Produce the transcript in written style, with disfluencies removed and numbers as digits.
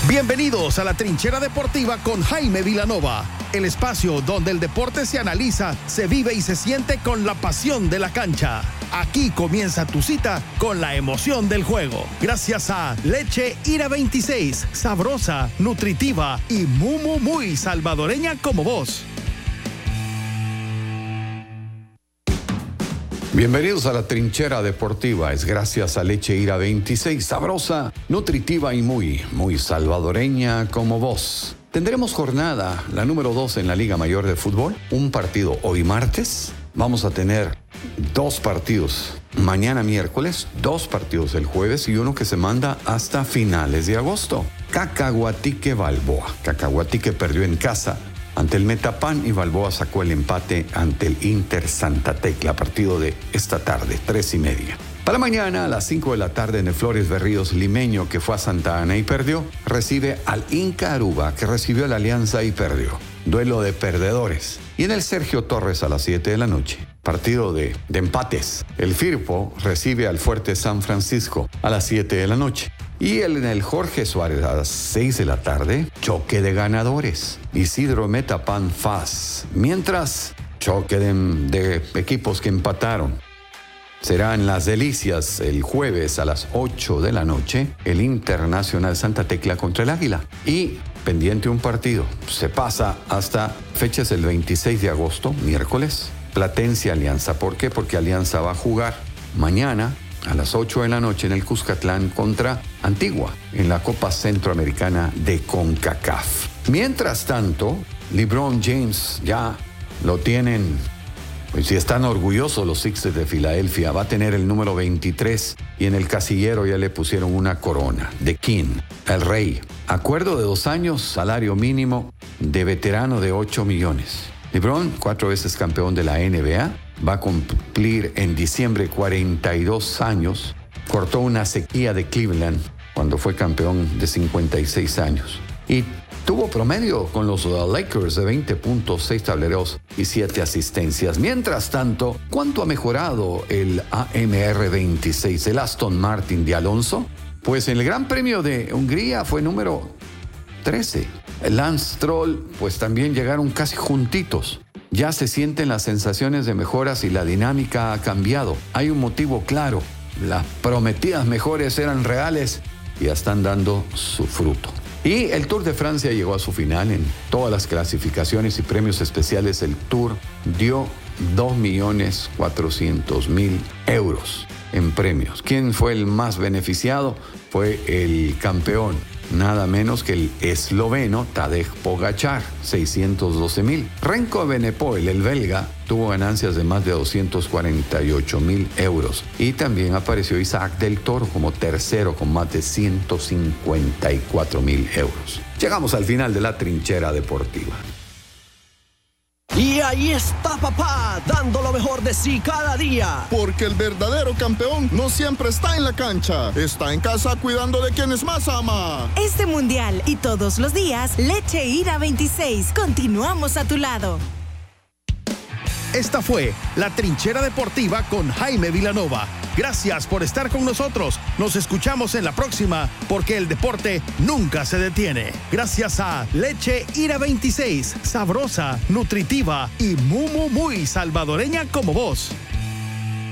Bienvenidos a La Trinchera Deportiva con Jaime Vilanova, el espacio donde el deporte se analiza, se vive y se siente con la pasión de la cancha. Aquí comienza tu cita con la emoción del juego. Gracias a Leche Ira 26, sabrosa, nutritiva y muy salvadoreña como vos. Bienvenidos a La Trinchera Deportiva. Es gracias a Leche Ira 26, sabrosa, nutritiva y muy salvadoreña como vos. Tendremos jornada, la número 2 en la Liga Mayor de Fútbol. Un partido hoy martes. Vamos a tener 2 partidos mañana miércoles, 2 partidos el jueves y uno que se manda hasta finales de agosto. Cacahuatique Balboa. Cacahuatique perdió en casa ante el Metapan y Balboa sacó el empate ante el Inter Santa Tecla, partido de esta tarde, 3:30. Para mañana, a las 5 de la tarde, en el Flores Berríos limeño, que fue a Santa Ana y perdió, recibe al Inca Aruba, que recibió a la Alianza y perdió. Duelo de perdedores. Y en el Sergio Torres a las 7 de la noche, partido de empates. El Firpo recibe al Fuerte San Francisco a las 7 de la noche. Y en el Jorge Suárez a las 6 de la tarde, choque de ganadores. Isidro Metapan FAS. Mientras, choque de equipos que empataron. Será en Las Delicias el jueves a las 8 de la noche, el Internacional Santa Tecla contra el Águila. Y pendiente un partido. Se pasa hasta fechas el 26 de agosto, miércoles, Platense Alianza. ¿Por qué? Porque Alianza va a jugar mañana a las 8 de la noche en el Cuscatlán contra Antigua en la Copa Centroamericana de CONCACAF. Mientras tanto, LeBron James ya lo tienen, pues si están orgullosos los Sixers de Filadelfia, va a tener el número 23 y en el casillero ya le pusieron una corona de King, el rey. Acuerdo de 2 años, salario mínimo de veterano de 8 millones. LeBron, 4 veces campeón de la NBA, va a cumplir en diciembre 42 años. Cortó una sequía de Cleveland cuando fue campeón de 56 años. Y tuvo promedio con los Lakers de 20 puntos, 6 tableros y 7 asistencias. Mientras tanto, ¿cuánto ha mejorado el AMR 26, el Aston Martin de Alonso? Pues en el Gran Premio de Hungría fue número 13. El Lance Stroll, pues también llegaron casi juntitos. Ya se sienten las sensaciones de mejoras y la dinámica ha cambiado. Hay un motivo claro. Las prometidas mejores eran reales y ya están dando su fruto. Y el Tour de Francia llegó a su final en todas las clasificaciones y premios especiales. El Tour dio 2.400.000 euros en premios. ¿Quién fue el más beneficiado? Fue el campeón, nada menos que el esloveno Tadej Pogačar, 612.000. Renko Evenepoel, el belga, tuvo ganancias de más de 248.000 euros. Y también apareció Isaac del Toro como tercero con más de 154.000 euros. Llegamos al final de La Trinchera Deportiva. Y ahí está papá, dando lo mejor de sí cada día. Porque el verdadero campeón no siempre está en la cancha, está en casa cuidando de quienes más ama. Este mundial y todos los días, Leche Ira 26. Continuamos a tu lado. Esta fue La Trinchera Deportiva con Jaime Vilanova. Gracias por estar con nosotros. Nos escuchamos en la próxima, porque el deporte nunca se detiene. Gracias a Leche Ira 26, sabrosa, nutritiva y muy salvadoreña como vos.